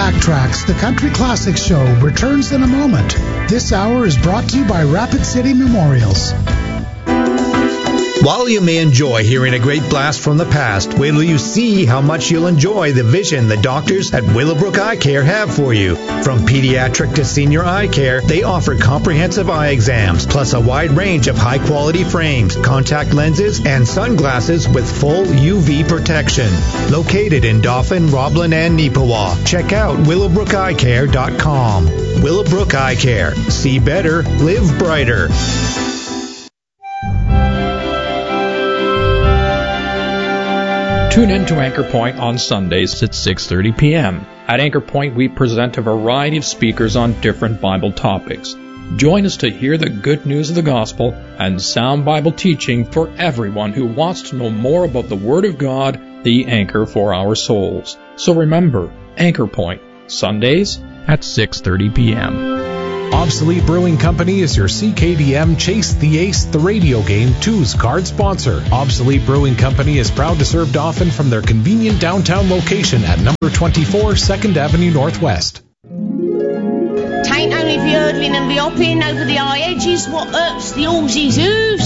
Backtracks, the Country Classics Show, returns in a moment. This hour is brought to you by Rapid City Memorials. While you may enjoy hearing a great blast from the past, wait till you see how much you'll enjoy the vision the doctors at Willowbrook Eye Care have for you. From pediatric to senior eye care, they offer comprehensive eye exams, plus a wide range of high-quality frames, contact lenses, and sunglasses with full UV protection. Located in Dauphin, Roblin, and Neepawa. Check out willowbrookeyecare.com. Willowbrook Eye Care. See better, live brighter. Tune in to Anchor Point on Sundays at 6:30 p.m. At Anchor Point, we present a variety of speakers on different Bible topics. Join us to hear the good news of the gospel and sound Bible teaching for everyone who wants to know more about the Word of God, the anchor for our souls. So remember, Anchor Point, Sundays at 6:30 p.m. Obsolete Brewing Company is your CKDM Chase the Ace, the radio game 2's card sponsor. Obsolete Brewing Company is proud to serve Dauphin from their convenient downtown location at number 24 2nd Avenue Northwest. Tain't only the hurdling and the hopping over the high edges what hurts the horses' hooves.